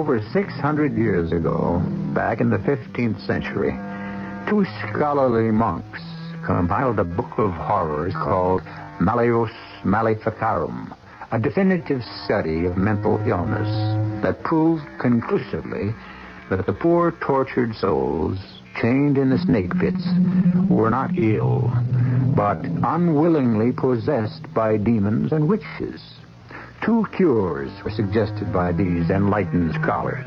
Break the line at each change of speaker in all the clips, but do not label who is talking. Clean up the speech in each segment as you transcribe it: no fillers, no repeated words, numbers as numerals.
Over 600 years ago, back in the 15th century, two scholarly monks compiled a book of horrors called Malleus Maleficarum, a definitive study of mental illness that proved conclusively that the poor tortured souls chained in the snake pits were not ill, but unwillingly possessed by demons and witches. Two cures were suggested by these enlightened scholars: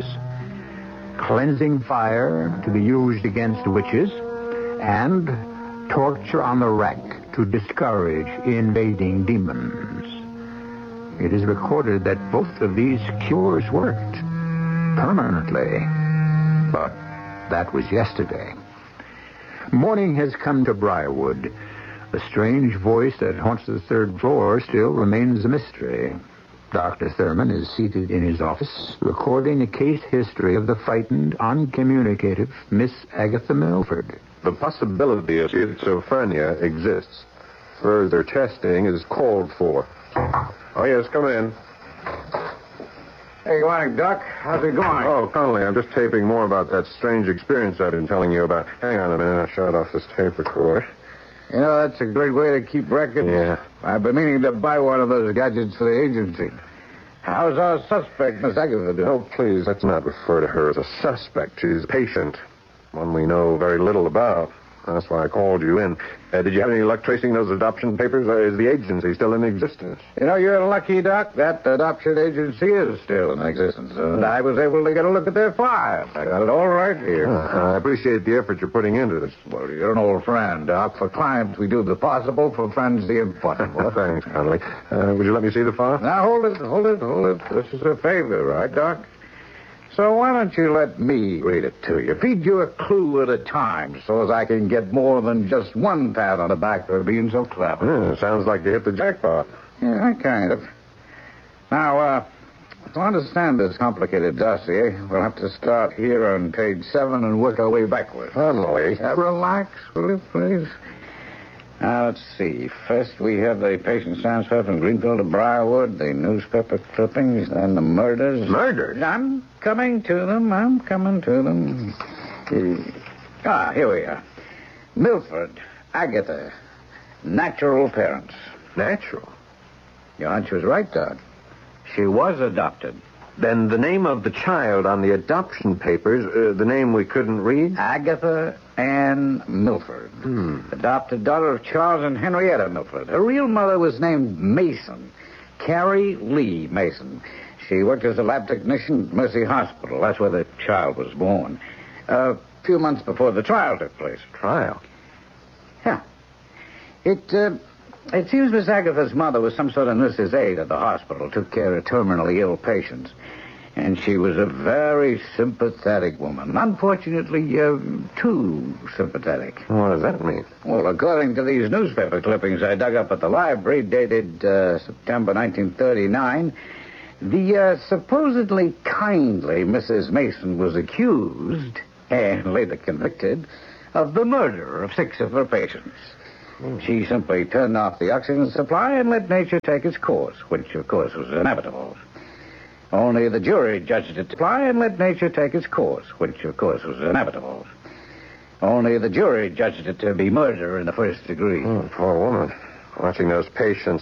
cleansing fire to be used against witches, and torture on the rack to discourage invading demons. It is recorded that both of these cures worked permanently, but that was yesterday. Morning has come to Briarwood. The strange voice that haunts the third floor still remains a mystery. Dr. Thurman is seated in his office, recording a case history of the frightened, uncommunicative Miss Agatha Milford.
The possibility of schizophrenia exists. Further testing is called for. Oh, yes, come in.
Hey, good morning, Doc. How's it going?
Oh, Connolly, I'm just taping more about that strange experience I've been telling you about. Hang on a minute, I'll shut off this tape recorder.
You know, that's a great way to keep records.
Yeah.
I've been meaning to buy one of those gadgets for the agency. How's our suspect, Miss Agatha, doing?
Oh, please, let's not refer to her as a suspect. She's a patient, one we know very little about. That's why I called you in. Did you have any luck tracing those adoption papers? Is the agency still in existence?
You know, you're lucky, Doc. That adoption agency is still in existence. And I was able to get a look at their file. I got it all right here.
I appreciate the effort you're putting into this.
Well, you're an old friend, Doc. For clients, we do the possible. For friends, the impossible.
Thanks, Connolly. Would you let me see the file?
Now, hold it. This is a favor, right, Doc? So why don't you let me read it to you? Feed you a clue at a time so as I can get more than just one pat on the back for being so clever.
Yeah, sounds like you hit the jackpot.
Yeah, kind of. Now, to understand this complicated dossier, we'll have to start here on page 7 and work our way backwards.
Connolly.
Relax, will you, please? Now, let's see. First, we have the patient's transfer from Greenfield to Briarwood, the newspaper clippings, then the murders.
Murders?
I'm coming to them. Here we are. Milford, Agatha, natural parents.
Natural?
Your hunch was right, Doc. She was adopted.
Then the name of the child on the adoption papers, the name we couldn't read?
Agatha Ann Milford. Adopted daughter of Charles and Henrietta Milford. Her real mother was named Mason. Carrie Lee Mason. She worked as a lab technician at Mercy Hospital. That's where the child was born. A few months before the trial took place.
Trial?
Yeah. It seems Miss Agatha's mother was some sort of nurse's aide at the hospital, took care of terminally ill patients. And she was a very sympathetic woman. Unfortunately, too sympathetic.
What does that mean?
Well, according to these newspaper clippings I dug up at the library, dated September 1939, the supposedly kindly Mrs. Mason was accused, and later convicted, of the murder of 6 of her patients. She simply turned off the oxygen supply and let nature take its course, which, of course, was inevitable. Only the jury judged it to apply and let nature take its course, which, of course, was inevitable. Only the jury judged it to be murder in the first degree.
Poor woman. Watching those patients